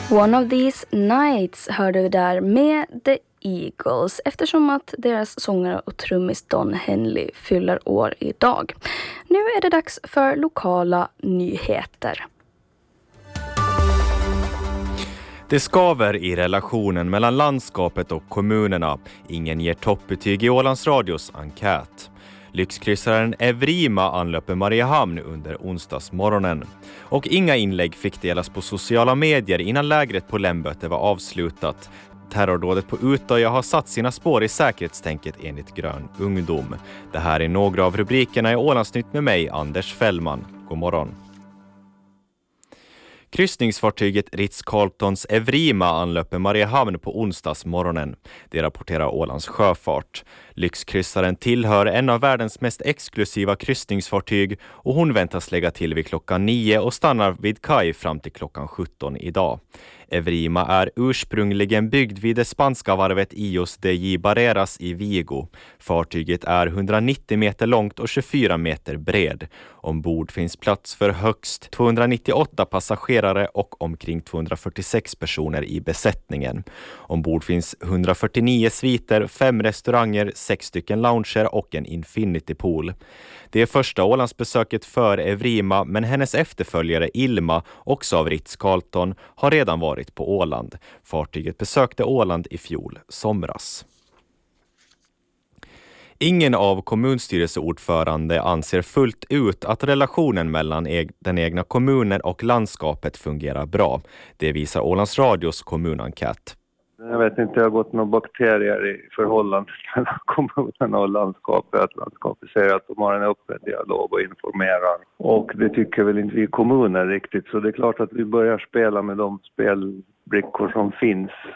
One of these nights hörde vi där med The Eagles eftersom att deras sångare och trummis Don Henley fyller år idag. Nu är det dags för lokala nyheter. Det skaver i relationen mellan landskapet och kommunerna. Ingen ger toppbetyg i Ålands Radios enkät. Lyxkryssaren Evrima anlöper Mariehamn under onsdagsmorgonen. Och inga inlägg fick delas på sociala medier innan lägret på Lämböte var avslutat. Terrordådet på Utöja har satt sina spår i säkerhetstänket enligt Grön ungdom. Det här är några av rubrikerna i Ålandsnytt med mig, Anders Fällman. God morgon. Kryssningsfartyget Ritz-Carltons Evrima anlöper Mariehamn på onsdagsmorgonen. Det rapporterar Ålands sjöfart. Lyxkryssaren tillhör en av världens mest exklusiva kryssningsfartyg och hon väntas lägga till vid klockan 9 och stannar vid kaj fram till klockan 17 idag. Evrima är ursprungligen byggd vid det spanska varvet Ios de J. Barreras i Vigo. Fartyget är 190 meter långt och 24 meter bred. Ombord finns plats för högst 298 passagerare och omkring 246 personer i besättningen. Ombord finns 149 sviter, 5 restauranger, 6 stycken lounger och en infinity pool. Det är första Ålandsbesöket för Evrima, men hennes efterföljare Ilma, också av Ritz-Carlton, har redan varit på Åland. Fartyget besökte Åland i fjol somras. Ingen av kommunstyrelseordförande anser fullt ut att relationen mellan den egna kommunen och landskapet fungerar bra. Det visar Ålands Radios kommunenkät. Jag vet inte, det har gått några bakterier i förhållande mellan kommunen och landskapet. Att landskapet säger att de har en öppen dialog och informerar. Och det tycker väl inte vi kommuner riktigt. Så det är klart att vi börjar spela med de spelbrickor som finns.